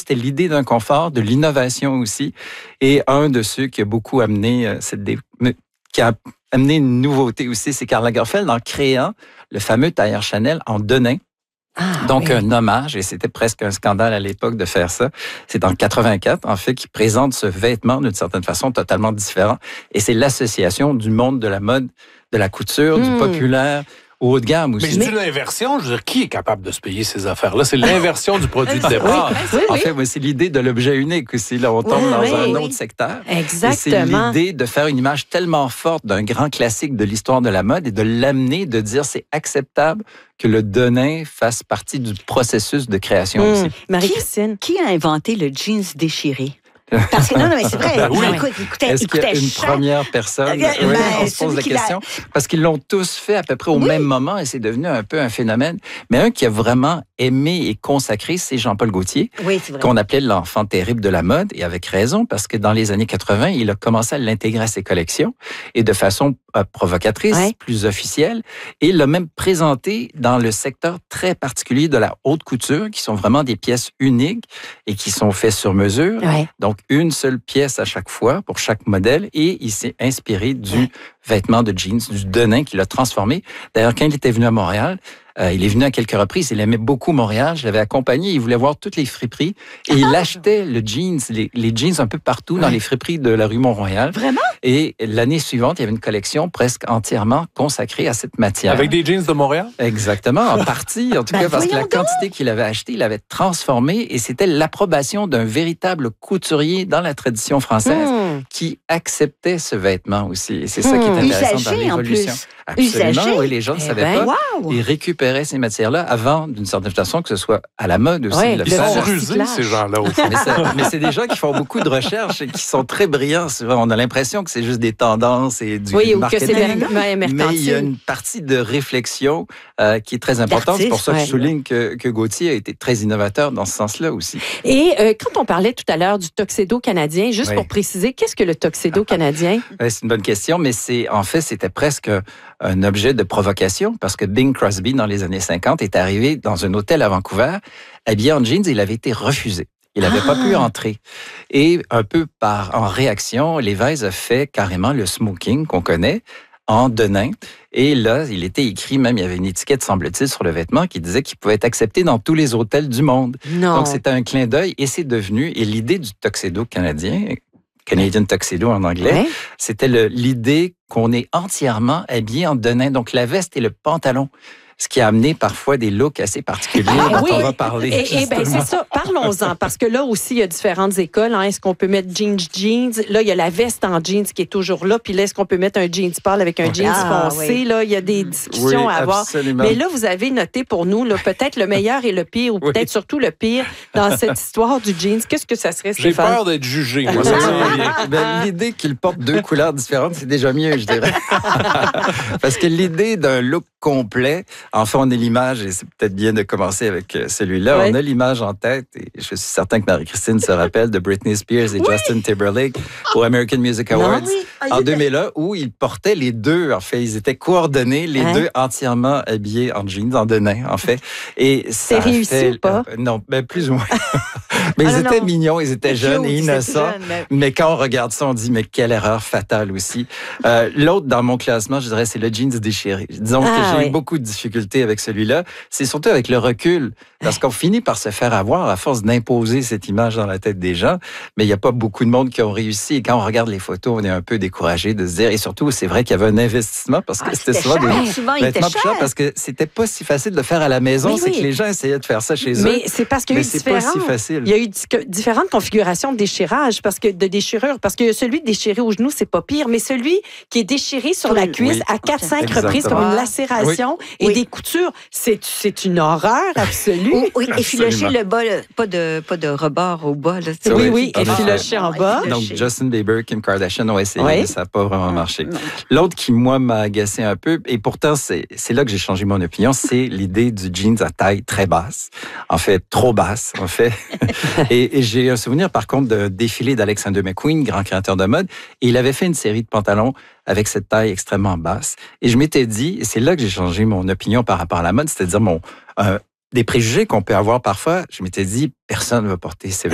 c'était l'idée d'un confort, de l'innovation aussi. Et un de ceux qui a beaucoup amené qui a amené une nouveauté aussi, c'est Karl Lagerfeld en créant le fameux tailleur Chanel en denain. Donc, un hommage, et c'était presque un scandale à l'époque de faire ça. C'est en 84, en fait, qui présente ce vêtement d'une certaine façon totalement différent. Et c'est l'association du monde de la mode, de la couture, du populaire, au haut de gamme aussi. Mais c'est l'inversion. Je veux dire, qui est capable de se payer ces affaires-là? C'est l'inversion du produit de départ. En fait, c'est l'idée de l'objet unique aussi. Là, on tombe dans un autre secteur. Exactement. Et c'est l'idée de faire une image tellement forte d'un grand classique de l'histoire de la mode et de l'amener, de dire c'est acceptable que le denain fasse partie du processus de création aussi. Marie-Christine. Qui a inventé le jeans déchiré? Parce que non, mais c'est vrai. Oui. Est-ce qu'il y a une première personne? On se pose la question. Parce qu'ils l'ont tous fait à peu près au même moment et c'est devenu un peu un phénomène. Mais un qui a vraiment aimé et consacré, c'est Jean-Paul Gaultier, qu'on appelait l'enfant terrible de la mode, et avec raison, parce que dans les années 80, il a commencé à l'intégrer à ses collections et de façon provocatrice, plus officielle. Et il l'a même présenté dans le secteur très particulier de la haute couture, qui sont vraiment des pièces uniques et qui sont faites sur mesure. Donc, une seule pièce à chaque fois pour chaque modèle. Et il s'est inspiré du vêtement de jeans, du denain qu'il a transformé. D'ailleurs, quand il était venu à Montréal, il est venu à quelques reprises. Il aimait beaucoup Montréal. Je l'avais accompagné. Il voulait voir toutes les friperies. Et il achetait le jeans, les jeans un peu partout dans les friperies de la rue Mont-Royal. Vraiment? Et l'année suivante, il y avait une collection presque entièrement consacrée à cette matière. Avec des jeans de Montréal? Exactement, en partie, en tout cas, parce que la quantité qu'il avait achetée, il l'avait transformée et c'était l'approbation d'un véritable couturier dans la tradition française qui acceptait ce vêtement aussi. Et c'est ça qui est intéressant dans l'évolution. Absolument, oui, les gens ne savaient pas. Ils récupéraient ces matières-là avant, d'une certaine façon, que ce soit à la mode aussi. Ils sont rusés, ces gens-là, au fond. Mais c'est des gens qui font beaucoup de recherches et qui sont très brillants. On a l'impression que c'est juste des tendances et du marketing. Ou que c'est mercantile. Mais il y a une partie de réflexion qui est très importante. C'est pour ça que je souligne que Gaultier a été très innovateur dans ce sens-là aussi. Et quand on parlait tout à l'heure du tuxedo canadien, juste pour préciser, qu'est-ce que le tuxedo canadien? C'est une bonne question, mais en fait, c'était presque un objet de provocation parce que Bing Crosby, dans les années 50, est arrivé dans un hôtel à Vancouver, habillé en jeans, et il avait été refusé. Il n'avait pas pu entrer. Et un peu en réaction, Levi's a fait carrément le smoking qu'on connaît en denain. Et là, il était écrit, même il y avait une étiquette, semble-t-il, sur le vêtement qui disait qu'il pouvait être accepté dans tous les hôtels du monde. Donc, c'était un clin d'œil et c'est devenu, et l'idée du tuxedo canadien, Canadian Tuxedo en anglais, c'était l'idée qu'on est entièrement habillé en denain. Donc, la veste et le pantalon. Ce qui a amené parfois des looks assez particuliers dont on va parler. Et bien, c'est ça. Parlons-en. Parce que là aussi, il y a différentes écoles. Est-ce qu'on peut mettre jeans? Là, il y a la veste en jeans qui est toujours là. Puis là, est-ce qu'on peut mettre un jeans pâle avec un jeans foncé? Là, il y a des discussions à avoir. Absolument. Mais là, vous avez noté pour nous là, peut-être le meilleur et le pire, ou peut-être surtout le pire dans cette histoire du jeans. Qu'est-ce que ça serait, Stéphane? J'ai peur d'être jugé, moi. Ça l'idée qu'il porte deux couleurs différentes, c'est déjà mieux, je dirais. Parce que l'idée d'un look complet, enfin, on a l'image, et c'est peut-être bien de commencer avec celui-là. On a l'image en tête, et je suis certain que Marie-Christine se rappelle de Britney Spears et Justin Timberlake au American Music Awards en 2001, où ils portaient les deux. En fait, ils étaient coordonnés, les deux entièrement habillés en jeans, en denain, en fait. Et ça réussi ou pas? Non, plus ou moins. Mais ils étaient mignons, ils étaient jeunes et innocents. Mais quand on regarde ça, on dit, mais quelle erreur fatale aussi. L'autre dans mon classement, je dirais, c'est le jeans déchiré. Disons que j'ai eu beaucoup de difficultés avec celui-là. C'est surtout avec le recul, parce qu'on finit par se faire avoir à force d'imposer cette image dans la tête des gens. Mais il n'y a pas beaucoup de monde qui ont réussi. Et quand on regarde les photos, on est un peu découragé de se dire, et surtout, c'est vrai qu'il y avait un investissement, parce que c'était souvent des vêtements plus chers, parce que c'était pas si facile de faire à la maison. C'est que les gens essayaient de faire ça chez eux. Mais c'est parce qu'il y a eu pas si facile. Il y a eu différentes configurations de déchirage, de déchirure, parce que celui déchiré au genou, c'est pas pire, mais celui qui est déchiré sur la cuisse à 4-5 reprises comme une lacération et des coutures, c'est une horreur absolue. Effilocher le bas, pas de rebord au bas. Là, effilocher en bas. Donc, Justin Bieber, Kim Kardashian ont essayé, mais ça n'a pas vraiment marché. L'autre qui, moi, m'a agacé un peu, et pourtant, c'est là que j'ai changé mon opinion, c'est l'idée du jeans à taille très basse. En fait, trop basse, en fait. Et j'ai un souvenir, par contre, d'un défilé d'Alexander McQueen, grand créateur de mode, et il avait fait une série de pantalons avec cette taille extrêmement basse. Et je m'étais dit, et c'est là que j'ai changé mon opinion par rapport à la mode, c'est-à-dire des préjugés qu'on peut avoir parfois. Je m'étais dit, personne ne va porter ces